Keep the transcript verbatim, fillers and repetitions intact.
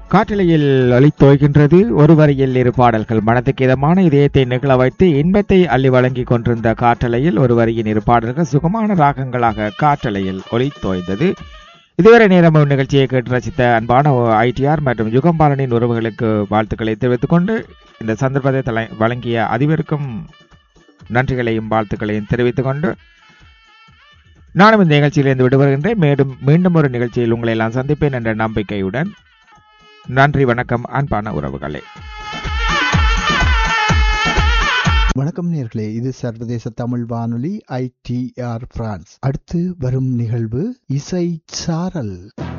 காற்றலையில் ஒலித்தோய்கின்றது ஒரு வரியில் இரு பாடல்கள். மனதுக்கு இதமான இதயத்தை நிகழ வைத்து இன்பத்தை அள்ளி வழங்கி கொண்டிருந்த காற்றலையில் ஒரு வரியின் இரு பாடல்கள் சுகமான ராகங்களாக காற்றலையில் ஒலித்தோய்ந்தது. இதுவரை நேரம் நிகழ்ச்சியை கேட்டு ரசித்த அன்பான ஐடிஆர் மற்றும் யுகம்பாலனின் உறவுகளுக்கு வாழ்த்துக்களை தெரிவித்துக் கொண்டு இந்த சந்தர்ப்பத்தை தலை வழங்கிய அதிபருக்கும் நன்றிகளையும் வாழ்த்துக்களையும் தெரிவித்துக் கொண்டு நானும் இந்த நிகழ்ச்சியிலிருந்து விடுபடுகின்றேன். மேலும் மீண்டும் ஒரு நிகழ்ச்சியில் உங்களை எல்லாம் சந்திப்பேன் என்ற நம்பிக்கையுடன் நன்றி, வணக்கம் அன்பான உறவுகளே. வணக்கம் நேர்களே, இது சர்வதேச தமிழ் வானொலி ஐடிஆர் பிரான்ஸ். அடுத்து வரும் நிகழ்வு இசை சாரல்.